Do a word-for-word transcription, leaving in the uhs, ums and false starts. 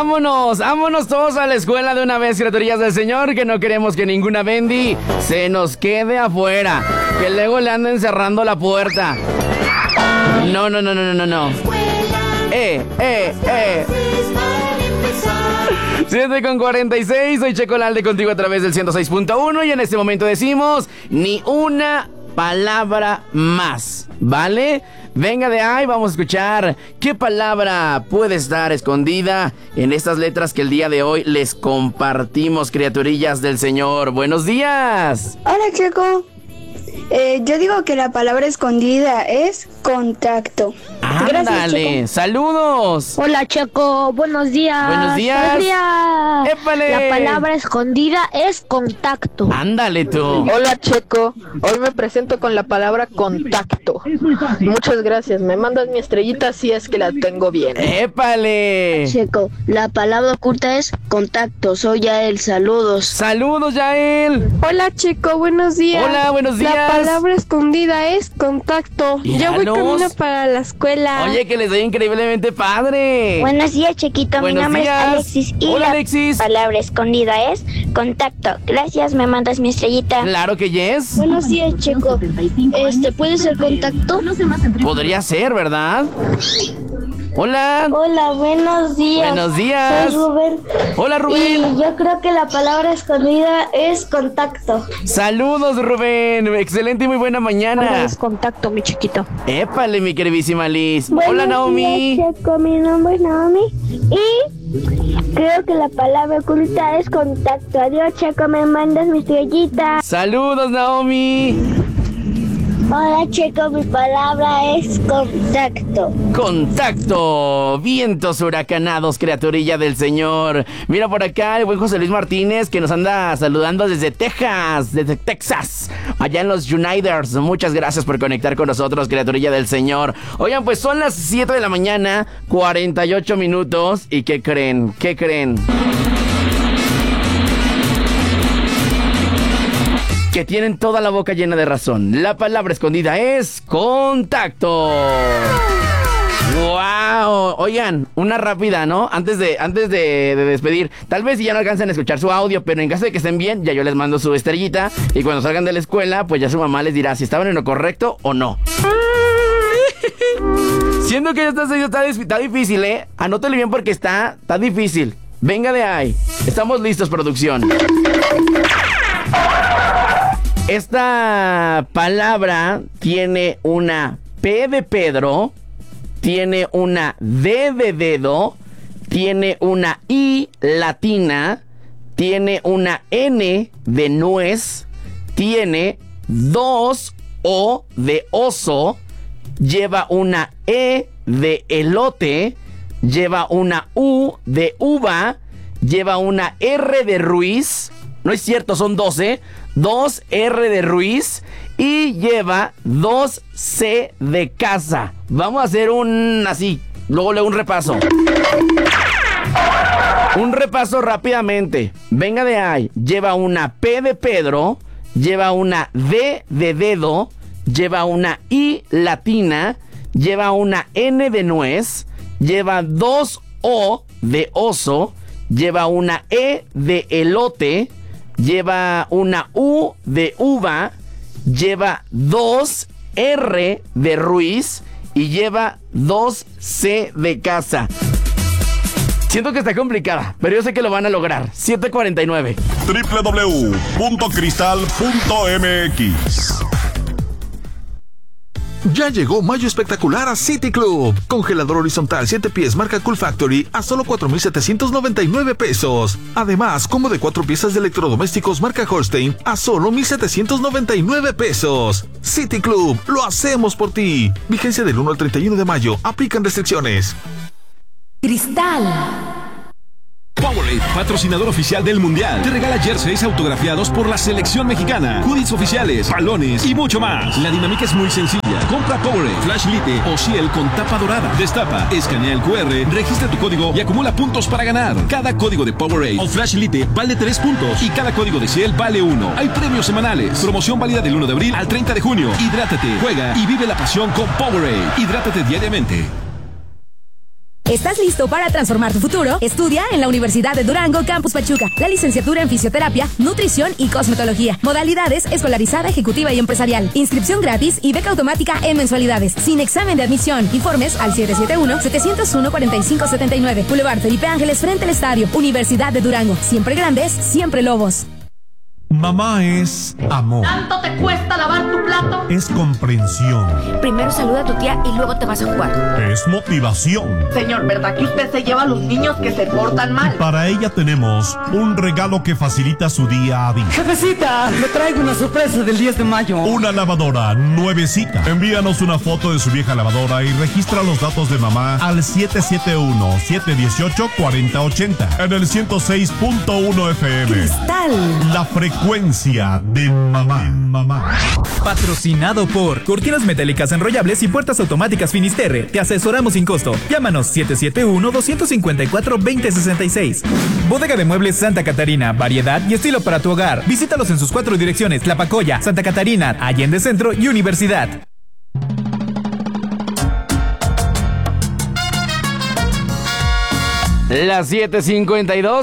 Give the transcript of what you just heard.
vámonos, vámonos todos a la escuela de una vez, criaturillas del Señor, que no queremos que ninguna bendi se nos quede afuera, que luego le anden cerrando la puerta. No, no, no, no, no, no. Eh, eh, eh. siete con cuarenta y seis, soy Checo Lalde contigo a través del ciento seis punto uno y en este momento decimos ni una palabra más, ¿vale? Venga de ahí, vamos a escuchar qué palabra puede estar escondida en estas letras que el día de hoy les compartimos, criaturillas del Señor. ¡Buenos días! Hola, Checo. Eh, yo digo que la palabra escondida es contacto. Ándale, saludos. Hola, Checo, buenos días. Buenos días. Buenos días. ¡Épale! La palabra escondida es contacto. Ándale tú. Hola, Checo, hoy me presento con la palabra contacto. Muchas gracias, me mandas mi estrellita si es que la tengo bien. ¡Épale! Checo, la palabra oculta es contacto. Soy Yael, saludos. Saludos, Yael. Hola, Checo, buenos días. Hola, buenos días. La palabra escondida es contacto. Yo voy Míralos. camino para la escuela. Oye, que les doy increíblemente padre. Buenos días, Chequito. Buenos Mi nombre días. es Alexis y Hola, la Alexis. palabra escondida es contacto. Gracias, me mandas mi estrellita. Claro que yes. Buenos días, Checo. Este, ¿puede ser contacto? Podría ser, ¿verdad? Hola. Hola, buenos días. Buenos días. Soy Rubén. Hola, Rubén. Y yo creo que la palabra escondida es contacto. Saludos, Rubén. Excelente y muy buena mañana. Es contacto, mi chiquito. Épale, mi queridísima Liz. Buenos Hola, Naomi. días, Checo. Mi nombre es Naomi. Y creo que la palabra oculta es contacto. Adiós, Checo. Me mandas mi estrellita. Saludos, Naomi. Hola, Checo. Mi palabra es contacto. Contacto, vientos huracanados, criaturilla del Señor. Mira por acá el buen José Luis Martínez que nos anda saludando desde Texas, desde Texas, allá en los Uniters. Muchas gracias por conectar con nosotros, criaturilla del Señor. Oigan, pues son las siete de la mañana, cuarenta y ocho minutos. ¿Y qué creen? ¿Qué creen? Que tienen toda la boca llena de razón. La palabra escondida es contacto. ¡Wow! Oigan, una rápida, ¿no? Antes de, antes de, de despedir. Tal vez si ya no alcanzan a escuchar su audio, pero en caso de que estén bien, ya yo les mando su estrellita. Y cuando salgan de la escuela, pues ya su mamá les dirá si estaban en lo correcto o no. Siendo que esta serie está, está difícil, ¿eh? Anótale bien porque está, está difícil. Venga de ahí. Estamos listos, producción. Esta palabra tiene una P de Pedro, tiene una D de dedo, tiene una I latina, tiene una N de nuez, tiene dos O de oso, lleva una E de elote, lleva una U de uva, lleva una R de Ruiz, no es cierto, son doce, dos R de Ruiz y lleva dos C de casa. Vamos a hacer un así, luego le un repaso. Un repaso rápidamente. Venga de ahí. Lleva una P de Pedro, lleva una D de dedo, lleva una I latina, lleva una N de nuez, lleva dos O de oso, lleva una E de elote, lleva una U de uva, lleva dos R de Ruiz y lleva dos C de casa. Siento que está complicada, pero yo sé que lo van a lograr. siete cuarenta y nueve. doble u doble u doble u punto cristal punto m x. Ya llegó Mayo Espectacular a City Club. Congelador horizontal siete pies marca Cool Factory a solo cuatro mil setecientos noventa y nueve pesos. Además, combo de cuatro piezas de electrodomésticos marca Holstein a solo mil setecientos noventa y nueve pesos. City Club, lo hacemos por ti. Vigencia del uno al treinta y uno de mayo. Aplican restricciones. Cristal. Powerade, patrocinador oficial del Mundial, te regala jerseys autografiados por la selección mexicana, hoodies oficiales, balones y mucho más. La dinámica es muy sencilla. Compra Powerade, Flash Lite o Ciel con tapa dorada. Destapa, escanea el cu erre, registra tu código y acumula puntos para ganar. Cada código de Powerade o Flash Lite vale tres puntos y cada código de Ciel vale uno. Hay premios semanales. Promoción válida del uno de abril al treinta de junio. Hidrátate, juega y vive la pasión con Powerade. Hidrátate diariamente. ¿Estás listo para transformar tu futuro? Estudia en la Universidad de Durango, Campus Pachuca, la licenciatura en Fisioterapia, Nutrición y Cosmetología. Modalidades escolarizada, ejecutiva y empresarial. Inscripción gratis y beca automática en mensualidades. Sin examen de admisión. Informes al siete siete uno, siete cero uno, cuatro cinco siete nueve. Boulevard Felipe Ángeles frente al estadio. Universidad de Durango. Siempre grandes, siempre lobos. Mamá es amor. ¿Tanto te cuesta lavar tu plato? Es comprensión. Primero saluda a tu tía y luego te vas a jugar. Es motivación. Señor, ¿verdad que usted se lleva a los niños que se portan mal? Y para ella tenemos un regalo que facilita su día a día. Jefecita, le traigo una sorpresa del diez de mayo. Una lavadora nuevecita. Envíanos una foto de su vieja lavadora y registra los datos de mamá al siete siete uno, siete uno ocho, cuatro cero ocho cero en el ciento seis punto uno F M. Cristal. La frecuencia de mamá. mamá. Patrocinado por Cortinas Metálicas Enrollables y Puertas Automáticas Finisterre. Te asesoramos sin costo. Llámanos siete siete uno, dos cinco cuatro, dos cero seis seis. Bodega de Muebles Santa Catarina. Variedad y estilo para tu hogar. Visítalos en sus cuatro direcciones: Tlapacoya, Santa Catarina, Allende Centro y Universidad. Las siete cincuenta y dos.